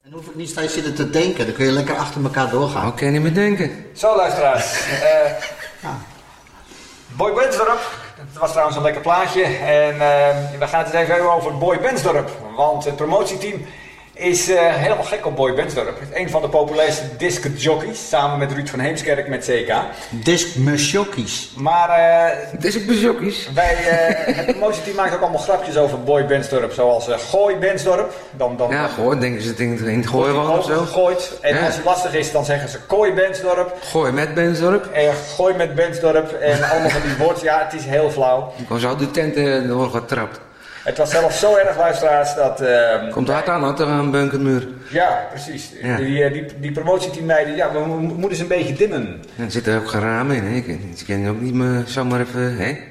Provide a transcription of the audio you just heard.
En hoef ik niet steeds zitten te denken, dan kun je lekker achter elkaar doorgaan. Ik kan niet meer denken. Zo, luisteraars. Boy Bensdorp. Dat was trouwens een lekker plaatje. En we gaan het eens even hebben over Boy Bensdorp. Want het promotieteam is helemaal gek op Boy Bensdorp. Het is een van de populairste discjockeys, samen met Ruud van Heemskerk met CK. Discjockeys. Maar Discjockeys. het promotieteam maakt ook allemaal grapjes over Boy Bensdorp. Zoals Gooi Bensdorp. Ja, gooi, denken ze het in het gooien wel of zo. Gegooid. En als het lastig is, dan zeggen ze Kooi Bensdorp. Gooi met Bensdorp. En gooi met Bensdorp. En allemaal van die woorden. Ja, het is heel flauw. Ik was zo de tent door getrapt. Het was zelfs zo erg, luisteraars, dat... Komt hard aan, had er een bunkermuur. Ja, precies. Ja. Die promotieteamleiding, ja, we moeten ze een beetje dimmen. Er zitten ook geen ramen in, hè. Ik kan ook niet meer zomaar even, hè.